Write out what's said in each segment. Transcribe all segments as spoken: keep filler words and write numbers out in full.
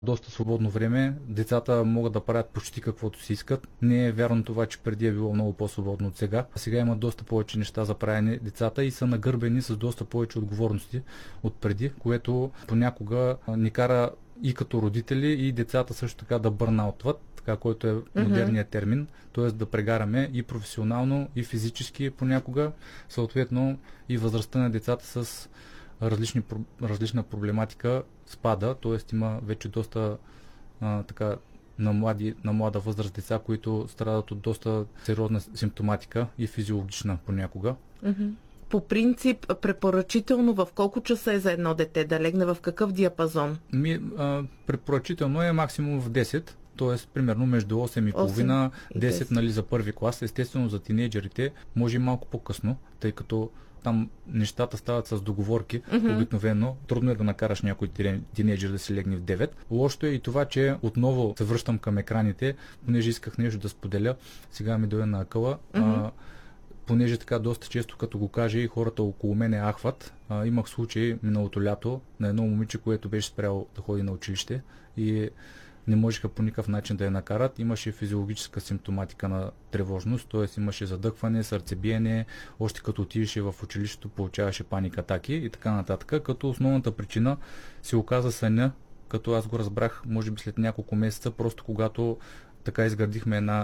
доста свободно време. Децата могат да правят почти каквото си искат. Не е вярно това, че преди е било много по-свободно от сега. Сега има доста повече неща за правене децата и са нагърбени с доста повече отговорности от преди, което понякога ни кара и като родители, и децата също така да бърнаутват, така, който е модерният термин, т.е. да прегараме и професионално, и физически понякога, съответно и възрастта на децата с различни, различна проблематика спада, т.е. има вече доста а, така на, млади, на млада възраст деца, които страдат от доста сериозна симптоматика и физиологична понякога. Mm-hmm. По принцип, препоръчително в колко часа е за едно дете да легне, в какъв диапазон? Ми, а, препоръчително е максимум в десет, т.е. примерно между осем и половина, десет, нали, за първи клас. Естествено за тинейджерите може и малко по-късно, тъй като там нещата стават с договорки, mm-hmm. обикновено. Трудно е да накараш някой тинейджер да си легне в девет. Лошото е и това, че отново се връщам към екраните, понеже исках нещо да споделя. Сега ми дойде на акъла. Mm-hmm. А, понеже така доста често, като го каже, и хората около мене ахват. А, имах случай миналото лято на едно момиче, което беше спряло да ходи на училище и не можеха по никакъв начин да я накарат. Имаше физиологическа симптоматика на тревожност, т.е. имаше задъхване, сърцебиене, още като отидеше в училището, получаваше паник атаки и така нататък, като основната причина се оказа съня, като аз го разбрах, може би след няколко месеца, просто когато така изградихме една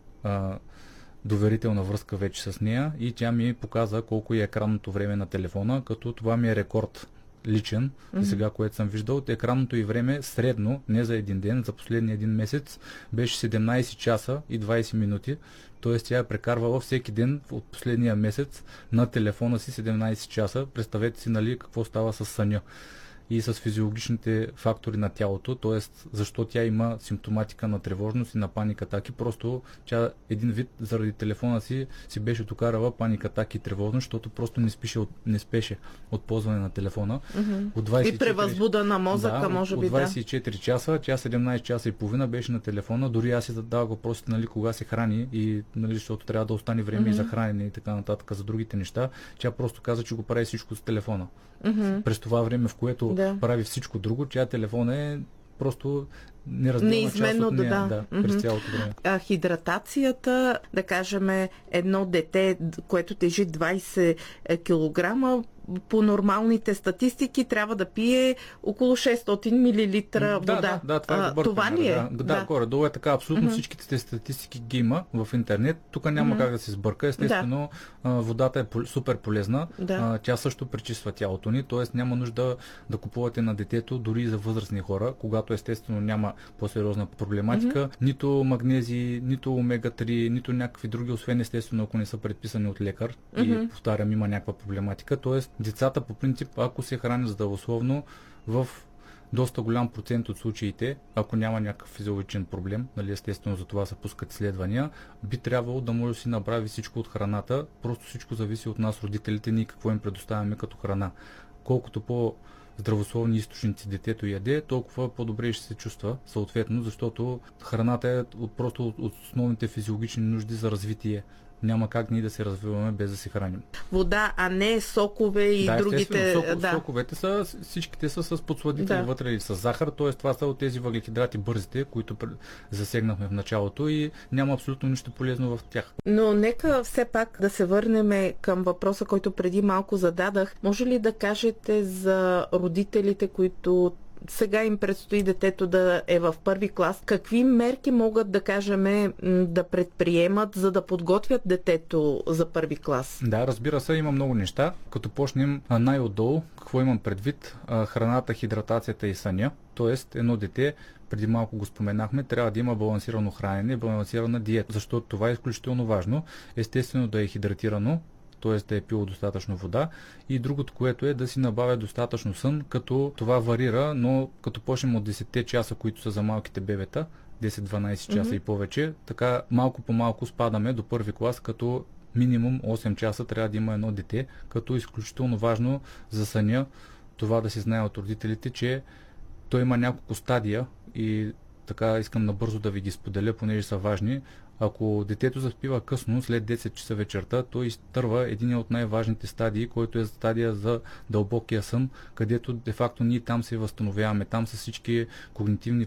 а, доверителна връзка вече с нея и тя ми показа колко е екранното време на телефона, като това ми е рекорд личен, mm-hmm. сега, което съм виждал. Екранното и време средно, не за един ден, за последния един месец, беше седемнайсет часа и двайсет минути. Т.е. тя е прекарвала всеки ден от последния месец на телефона си седемнайсет часа. Представете си, нали, какво става с съня и с физиологичните фактори на тялото, т.е. защо тя има симптоматика на тревожност и на паник атаки. Просто тя един вид заради телефона си си беше докарала паник атаки и тревожност, защото просто не, спеше от, не спеше от ползване на телефона. Mm-hmm. От двайсет и четири... И превъзбуда на мозъка, да, може би, от двайсет и четири да. часа, тя седемнайсет часа и половина беше на телефона. Дори аз си задавах въпросите, нали, кога се храни и, нали, защото трябва да остане време mm-hmm. и за хранене и така нататък, за другите неща. Тя просто каза, че го прави всичко с телефона. Mm-hmm. През това време, в което да. прави всичко друго, тя телефона е просто неразделна част от нея, да, да, mm-hmm. през цялото време. А, хидратацията, да кажем, едно дете, което тежи двайсет килограма, по нормалните статистики трябва да пие около шестстотин милилитра вода. Да, да, да, това е добър това пример, ли е? Да, да, да. Горе-долу е така. Абсолютно mm-hmm. всичките статистики ги има в интернет. Тук няма mm-hmm. как да се сбърка. Естествено, да. водата е супер полезна. Да. Тя също пречиства тялото ни, т.е. няма нужда да купувате на детето, дори и за възрастни хора, когато естествено няма по-сериозна проблематика. Mm-hmm. Нито магнези, нито омега три, нито някакви други, освен естествено, ако не са предписани от лекар. Mm-hmm. И повтарям, има някаква проблематика. Тоест, децата по принцип, ако се хранят здравословно, в доста голям процент от случаите, ако няма някакъв физиологичен проблем, нали, естествено за това се пускат изследвания, би трябвало да може да си направи всичко от храната. Просто всичко зависи от нас, родителите, ние какво им предоставяме като храна. Колкото по здравословни източници детето яде, толкова по-добре ще се чувства, съответно, защото храната е от, просто от основните физиологични нужди за развитие. Няма как ние да се развиваме без да се храним. Вода, а не сокове и да, другите... Сок, да, соковете са, всичките са с подсладители да. вътре или с захар, т.е. това са от тези въглехидрати бързите, които засегнахме в началото и няма абсолютно нищо полезно в тях. Но нека все пак да се върнем към въпроса, който преди малко зададах. Може ли да кажете за родителите, които сега им предстои детето да е в първи клас, какви мерки могат, да кажем, да предприемат, за да подготвят детето за първи клас? Да, разбира се, има много неща. Като почнем най-отдолу, какво имам предвид? Храната, хидратацията и съня. Тоест, едно дете, преди малко го споменахме, трябва да има балансирано хранене, балансирана диета, защото това е изключително важно. Естествено да е хидратирано, т.е. да е пило достатъчно вода, и другото, което е да си набавя достатъчно сън, като това варира, но като почнем от десет часа, които са за малките бебета, десет-дванайсет часа mm-hmm. и повече, така малко по малко спадаме до първи клас, като минимум осем часа трябва да има едно дете, като изключително важно за съня това да се знае от родителите, че той има няколко стадия и така искам набързо да ви ги споделя, понеже са важни. Ако детето заспива късно, след десет часа вечерта, той изтърва един от най-важните стадии, който е стадия за дълбокия сън, където де-факто ние там се възстановяваме. Там са всички когнитивни